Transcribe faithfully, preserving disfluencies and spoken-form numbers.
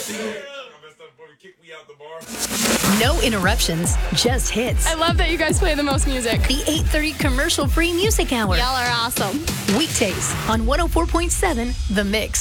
No interruptions, just hits. I love that you guys play the most music. The eight thirty commercial-free music hour. Y'all are awesome. Weekdays on one oh four point seven The Mix.